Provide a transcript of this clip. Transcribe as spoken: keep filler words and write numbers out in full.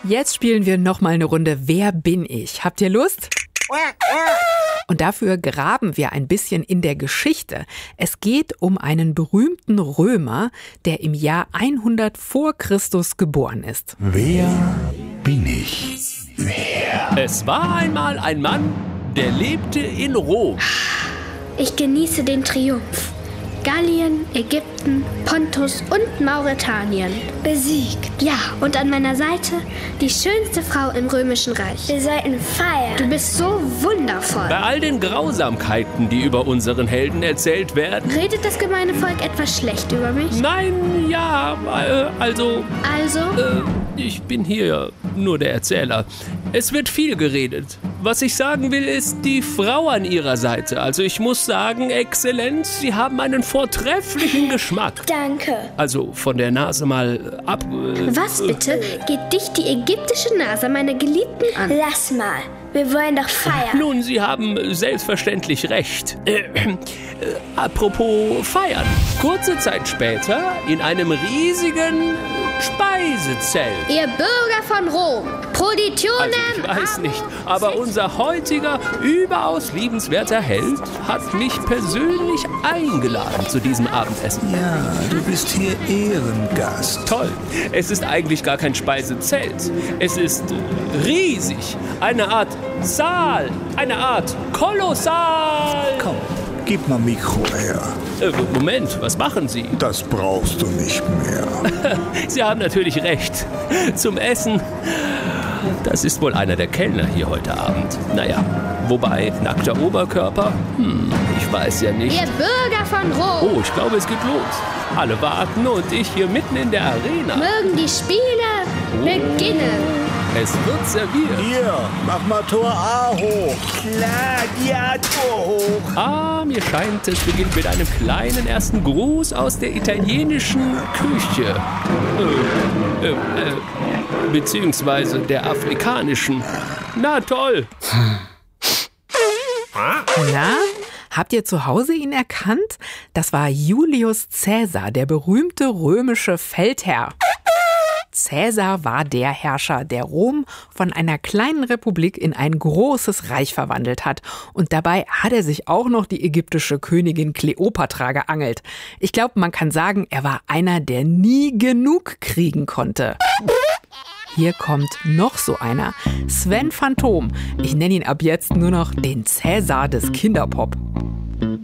Jetzt spielen wir noch mal eine Runde Wer bin ich? Habt ihr Lust? Und dafür graben wir ein bisschen in der Geschichte. Es geht um einen berühmten Römer, der im Jahr hundert vor Christus geboren ist. Wer bin ich? Wer? Es war einmal ein Mann, der lebte in Rom. Ich genieße den Triumph. Gallien, Ägypten, Pontus und Mauretanien. Besiegt. Ja, und an meiner Seite die schönste Frau im Römischen Reich. Wir sollten feiern. Du bist so wundervoll. Bei all den Grausamkeiten, die über unseren Helden erzählt werden. Redet das gemeine Volk etwas schlecht über mich? Nein, ja, äh, also... Also? Äh, ich bin hier nur der Erzähler. Es wird viel geredet. Was ich sagen will, ist die Frau an ihrer Seite. Also ich muss sagen, Exzellenz, Sie haben einen vortrefflichen Geschmack. Danke. Also von der Nase mal ab... Äh, Was bitte? Geht dich die ägyptische Nase meiner Geliebten an? Lass mal. Wir wollen doch feiern. Nun, Sie haben selbstverständlich recht. Äh, äh, apropos feiern. Kurze Zeit später in einem riesigen Speisezelt. Ihr Bürger von Rom, Proditionem... Also ich weiß nicht, aber unser heutiger, überaus liebenswerter Held hat mich persönlich eingeladen zu diesem Abendessen. Ja, du bist hier Ehrengast. Toll. Es ist eigentlich gar kein Speisezelt. Es ist riesig. Eine Art Saal. Eine Art Kolossal. Komm, gib mal Mikro her. Äh, Moment, was machen Sie? Das brauchst du nicht mehr. Sie haben natürlich recht. Zum Essen, das ist wohl einer der Kellner hier heute Abend. Naja, wobei, nackter Oberkörper? Hm, ich weiß ja nicht. Ihr Bürger von Rom. Oh, ich glaube, es geht los. Alle warten und ich hier mitten in der Arena. Mögen die Spiele beginnen. Es wird serviert. Hier, mach mal Tor A hoch. Klar, ja, Tor hoch. Ah, mir scheint, es beginnt mit einem kleinen ersten Gruß aus der italienischen Küche. Äh, äh, äh, beziehungsweise der afrikanischen. Na toll. Na, habt ihr zu Hause ihn erkannt? Das war Julius Caesar, der berühmte römische Feldherr. Caesar war der Herrscher, der Rom von einer kleinen Republik in ein großes Reich verwandelt hat. Und dabei hat er sich auch noch die ägyptische Königin Kleopatra geangelt. Ich glaube, man kann sagen, er war einer, der nie genug kriegen konnte. Hier kommt noch so einer, Sven Phantom. Ich nenne ihn ab jetzt nur noch den Caesar des Kinderpop.